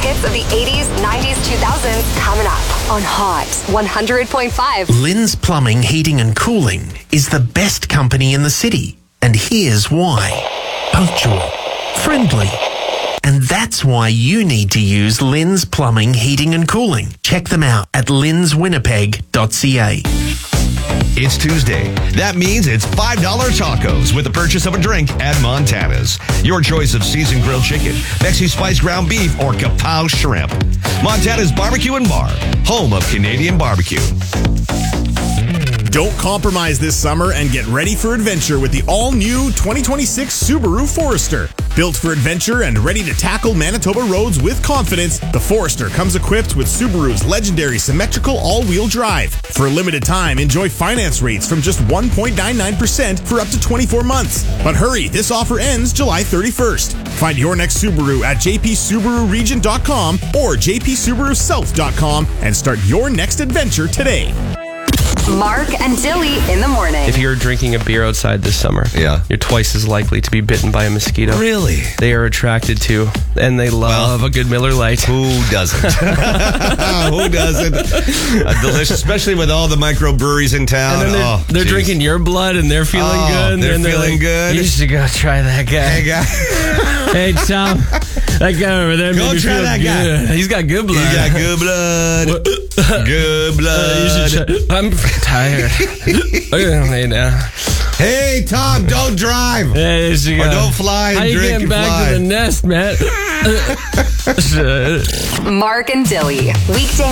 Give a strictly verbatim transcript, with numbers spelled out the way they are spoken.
hits of the eighties, nineties, two thousands coming up on Hot one hundred point five. Lynn's Plumbing, Heating and Cooling is the best company in the city. And here's why. Punctual, friendly. And that's why you need to use Lynn's Plumbing, Heating and Cooling. Check them out at lyns winnipeg dot c a. It's Tuesday. That means it's five dollar tacos with the purchase of a drink at Montana's. Your choice of seasoned grilled chicken, Mexi Spice ground beef, or Kapow shrimp. Montana's Barbecue and Bar, home of Canadian barbecue. Don't compromise this summer and get ready for adventure with the all-new twenty twenty-six Subaru Forester. Built for adventure and ready to tackle Manitoba roads with confidence, the Forester comes equipped with Subaru's legendary symmetrical all-wheel drive. For a limited time, enjoy finance rates from just one point nine nine percent for up to twenty-four months. But hurry, this offer ends July thirty-first. Find your next Subaru at j p subaru region dot com or j p subaru south dot com and start your next adventure today. Mark and Dilly in the morning. If you're drinking a beer outside this summer, Yeah. you're twice as likely to be bitten by a mosquito. Really? They are attracted to, and they love Well, a good Miller Lite. Who doesn't? Who doesn't? Uh, delicious, especially with all the microbreweries in town. And then they're, oh, they're geez. drinking your blood, and they're feeling Oh, good. And they're then feeling like, good. You should go try that guy. Hey, guy. Hey, Tom, that guy over there Go made me try feel that guy. good. He's got good blood. You got good blood. Good blood. Uh, you should try- I'm tired. Look at me now. Hey, Tom, don't drive. Hey, she Or got- don't fly and How you drink getting and back fly. to the nest, man? Mark and Dilly. Weekday